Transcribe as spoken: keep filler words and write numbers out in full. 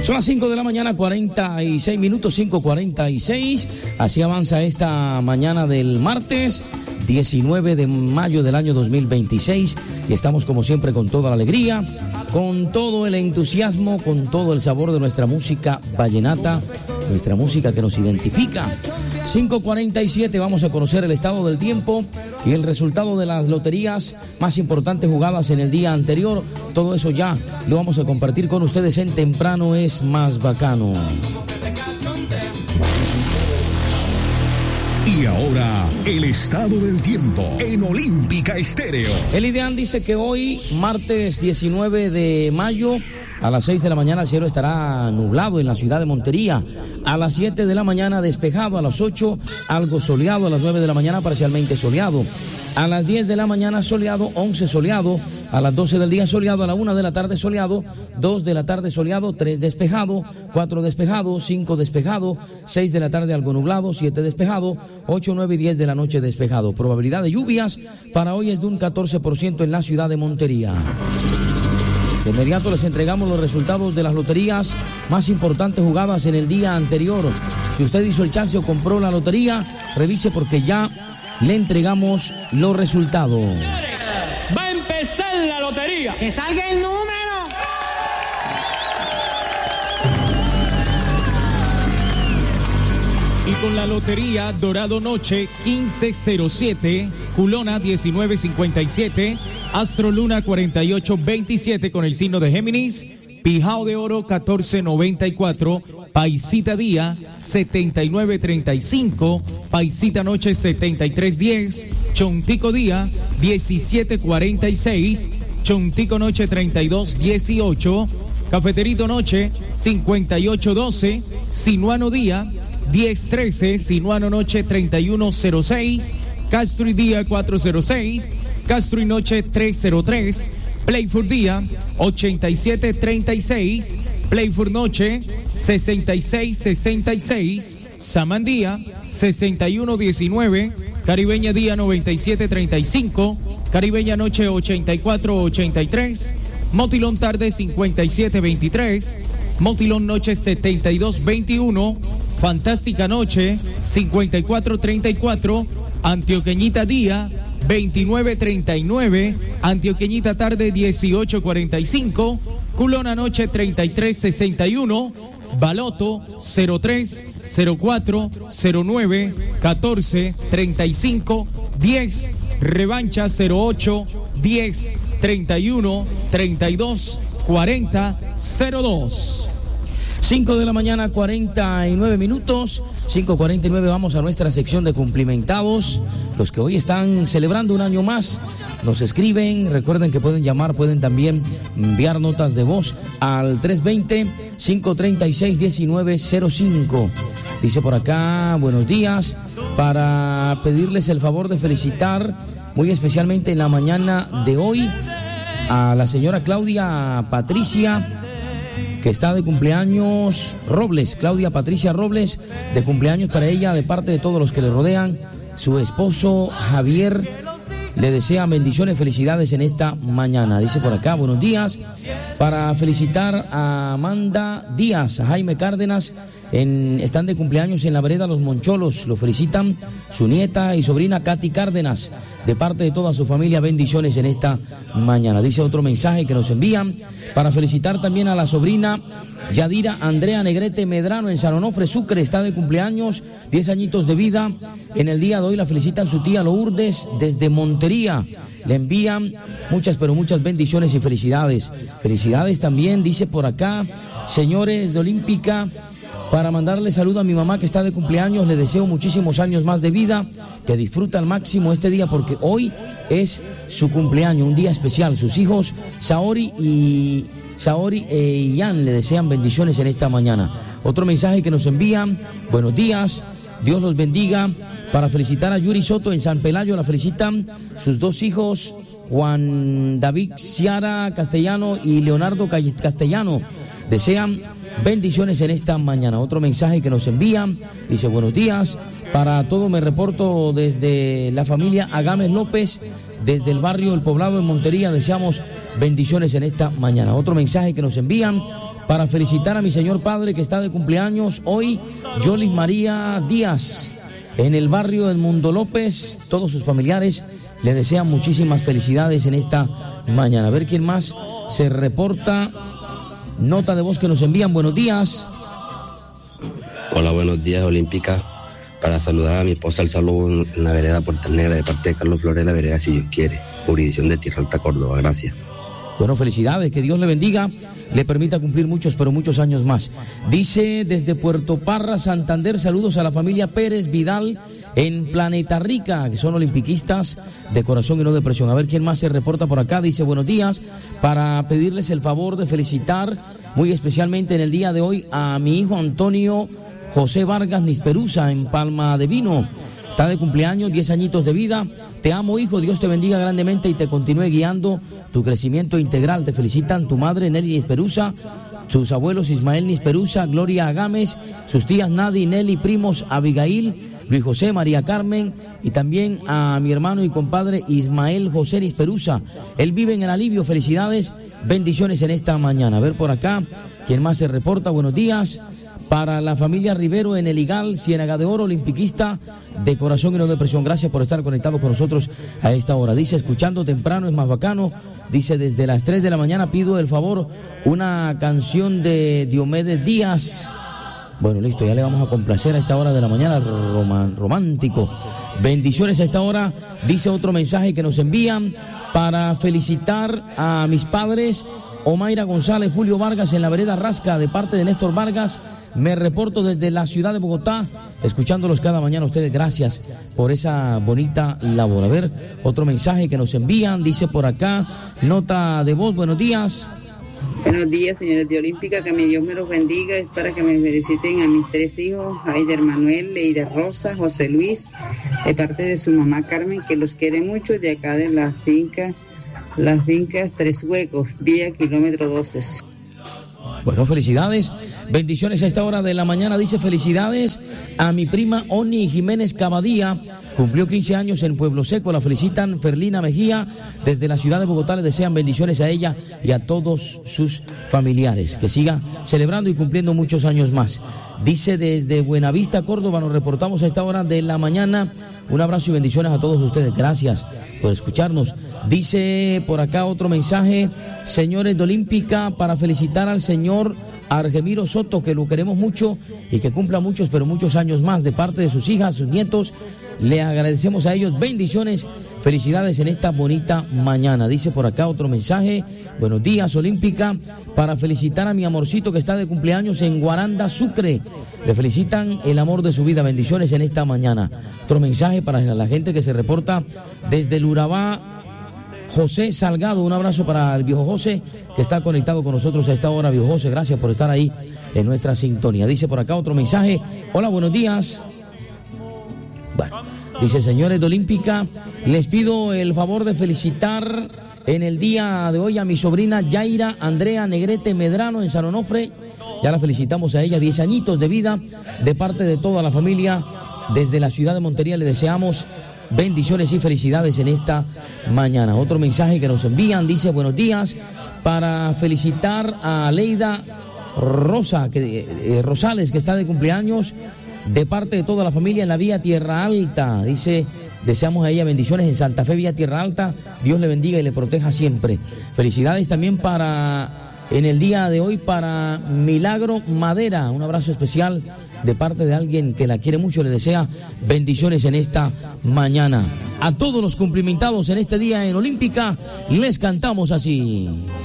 Son las cinco de la mañana, cuarenta y seis minutos, cinco cuarenta y seis. Así avanza esta mañana del martes diecinueve de mayo del año dos mil veintiséis. Y estamos como siempre con toda la alegría, con todo el entusiasmo, con todo el sabor de nuestra música vallenata, nuestra música que nos identifica. cinco cuarenta y siete, vamos a conocer el estado del tiempo y el resultado de las loterías más importantes jugadas en el día anterior. Todo eso ya lo vamos a compartir con ustedes en Temprano es Más Bacano. Y ahora, el estado del tiempo en Olímpica Estéreo. El IDEAN dice que hoy, martes diecinueve de mayo, a las seis de la mañana el cielo estará nublado en la ciudad de Montería. A las siete de la mañana despejado. A las ocho algo soleado. A las nueve de la mañana parcialmente soleado. A las diez de la mañana soleado. once soleado. A las doce del día soleado. A la una de la tarde soleado. dos de la tarde soleado. tres despejado. cuatro despejado. cinco despejado. seis de la tarde algo nublado. siete despejado. ocho, nueve y diez de la noche despejado. Probabilidad de lluvias para hoy es de un catorce por ciento en la ciudad de Montería. De inmediato les entregamos los resultados de las loterías más importantes jugadas en el día anterior. Si usted hizo el chance o compró la lotería, revise porque ya le entregamos los resultados. Va a empezar la lotería. ¡Que salga el número! Y con la lotería Dorado Noche quince cero siete, Culona diecinueve cincuenta y siete, Astro Luna cuarenta y ocho veintisiete con el signo de Géminis, Pijao de Oro catorce noventa y cuatro, Paisita Día setenta y nueve treinta y cinco, Paisita Noche setenta y tres diez, Chontico Día diecisiete cuarenta y seis, Chontico Noche treinta y dos dieciocho, Cafeterito Noche cincuenta y ocho doce, Sinuano Día diez trece, Sinuano Noche treinta y uno cero seis, Castro y Día cuatro cero seis, Castro y Noche tres cero tres, Playford Día ochenta y siete treinta y seis, Playford Noche sesenta y seis sesenta y seis, Samandía sesenta y uno diecinueve, Caribeña Día noventa y siete treinta y cinco, Caribeña Noche ochenta y cuatro ochenta y tres, Motilón Tarde cincuenta y siete veintitrés, Motilón Noche setenta y dos veintiuno, Fantástica Noche cincuenta y cuatro treinta y cuatro, Antioqueñita Día veintinueve treinta y nueve, Antioqueñita Tarde dieciocho cuarenta y cinco, Culona Noche treinta y tres sesenta y uno, Baloto cero tres cero cuatro cero nueve catorce treinta y cinco diez, Revancha cero ocho diez treinta y uno treinta y dos cuarenta cero dos. cinco de la mañana, cuarenta y nueve minutos, cinco cuarenta y nueve, vamos a nuestra sección de cumplimentados. Los que hoy están celebrando un año más, nos escriben, recuerden que pueden llamar, pueden también enviar notas de voz al tres veinte, cinco treinta y seis, diecinueve cero cinco. Dice por acá, buenos días, para pedirles el favor de felicitar muy especialmente en la mañana de hoy a la señora Claudia Patricia, que está de cumpleaños, Robles, Claudia Patricia Robles, de cumpleaños para ella, de parte de todos los que le rodean. Su esposo Javier le desea bendiciones, felicidades en esta mañana. Dice por acá, buenos días, para felicitar a Amanda Díaz, a Jaime Cárdenas, en, están de cumpleaños en la vereda Los Moncholos, lo felicitan su nieta y sobrina Katy Cárdenas, de parte de toda su familia, bendiciones en esta mañana. Dice otro mensaje que nos envían, para felicitar también a la sobrina Yadira Andrea Negrete Medrano en San Onofre, Sucre, está de cumpleaños, diez añitos de vida. En el día de hoy la felicitan su tía Lourdes desde Montería. Le envían muchas, pero muchas bendiciones y felicidades. Felicidades también, dice por acá, señores de Olímpica, para mandarle saludo a mi mamá que está de cumpleaños. Le deseo muchísimos años más de vida, que disfruta al máximo este día porque hoy es su cumpleaños, un día especial. Sus hijos Saori y Saori e Ian le desean bendiciones en esta mañana. Otro mensaje que nos envían, buenos días, Dios los bendiga, para felicitar a Yuri Soto en San Pelayo. La felicitan sus dos hijos, Juan David Ciara Castellano y Leonardo Castellano. Desean bendiciones en esta mañana. Otro mensaje que nos envían, dice buenos días, para todo me reporto desde la familia Agames López, desde el barrio El Poblado en Montería. Deseamos bendiciones en esta mañana. Otro mensaje que nos envían, para felicitar a mi señor padre que está de cumpleaños hoy, Yolis María Díaz, en el barrio del Mundo López. Todos sus familiares le desean muchísimas felicidades en esta mañana. A ver quién más se reporta. Nota de voz que nos envían. Buenos días. Hola, buenos días, Olímpica. Para saludar a mi esposa, el saludo en la vereda Puerta Negra de parte de Carlos Flores, la vereda Si Dios quiere, jurisdicción de Tierra Alta, Córdoba. Gracias. Bueno, felicidades, que Dios le bendiga, le permita cumplir muchos, pero muchos años más. Dice desde Puerto Parra, Santander, saludos a la familia Pérez Vidal en Planeta Rica, que son olimpiquistas de corazón y no de presión. A ver quién más se reporta por acá. Dice buenos días, para pedirles el favor de felicitar muy especialmente en el día de hoy a mi hijo Antonio José Vargas Nisperusa en Palma de Vino. Está de cumpleaños, diez añitos de vida. Te amo, hijo, Dios te bendiga grandemente y te continúe guiando tu crecimiento integral. Te felicitan tu madre Nelly Nisperusa, sus abuelos Ismael Nisperusa, Gloria Agames, sus tías Nadi, Nelly, primos Abigail, Luis José, María Carmen, y también a mi hermano y compadre Ismael José Nisperusa. Él vive en el Alivio. Felicidades, bendiciones en esta mañana. A ver por acá, ¿quién más se reporta? Buenos días. Para la familia Rivero en el Igal, Ciénaga de Oro, olimpiquista de corazón y no de presión. Gracias por estar conectados con nosotros a esta hora. Dice, escuchando temprano es más bacano. Dice, desde las tres de la mañana pido el favor una canción de Diomedes Díaz. Bueno, listo, ya le vamos a complacer a esta hora de la mañana, roman, romántico. Bendiciones a esta hora. Dice otro mensaje que nos envían para felicitar a mis padres, Omaira González, Julio Vargas en la vereda Rasca, de parte de Néstor Vargas. Me reporto desde la ciudad de Bogotá, escuchándolos cada mañana. Ustedes, gracias por esa bonita labor. A ver, otro mensaje que nos envían, dice por acá, nota de voz, buenos días. Buenos días, señores de Olímpica, que mi Dios me los bendiga. Es para que me feliciten a mis tres hijos, Aider Manuel, Leida Rosa, José Luis, de parte de su mamá Carmen, que los quiere mucho, de acá de la finca, las fincas Tres Huecos, vía kilómetro doce. Bueno, felicidades, bendiciones a esta hora de la mañana. Dice felicidades a mi prima Oni Jiménez Cabadía, cumplió quince años en Pueblo Seco, la felicitan Ferlina Mejía, desde la ciudad de Bogotá le desean bendiciones a ella y a todos sus familiares, que siga celebrando y cumpliendo muchos años más. Dice desde Buenavista, Córdoba, nos reportamos a esta hora de la mañana. Un abrazo y bendiciones a todos ustedes, gracias por escucharnos. Dice por acá otro mensaje, señores de Olímpica, para felicitar al señor Argemiro Soto, que lo queremos mucho y que cumpla muchos, pero muchos años más, de parte de sus hijas, sus nietos. Le agradecemos a ellos, bendiciones, felicidades en esta bonita mañana. Dice por acá otro mensaje, buenos días Olímpica, para felicitar a mi amorcito que está de cumpleaños en Guaranda, Sucre. Le felicitan el amor de su vida, bendiciones en esta mañana. Otro mensaje para la gente que se reporta desde el Urabá, José Salgado, un abrazo para el viejo José que está conectado con nosotros a esta hora. Viejo José, gracias por estar ahí en nuestra sintonía. Dice por acá otro mensaje, hola, buenos días. Bueno, dice, señores de Olímpica, les pido el favor de felicitar en el día de hoy a mi sobrina Yaira Andrea Negrete Medrano en San Onofre. Ya la felicitamos a ella, diez añitos de vida, de parte de toda la familia. Desde la ciudad de Montería le deseamos bendiciones y felicidades en esta mañana. Otro mensaje que nos envían, dice buenos días, para felicitar a Leida Rosa, que, eh, Rosales, que está de cumpleaños, de parte de toda la familia en la vía Tierra Alta. Dice, deseamos a ella bendiciones en Santa Fe, vía Tierra Alta. Dios le bendiga y le proteja siempre. Felicidades también para, en el día de hoy, para Milagro Madera. Un abrazo especial de parte de alguien que la quiere mucho, le desea bendiciones en esta mañana. A todos los cumplimentados en este día en Olímpica, les cantamos así.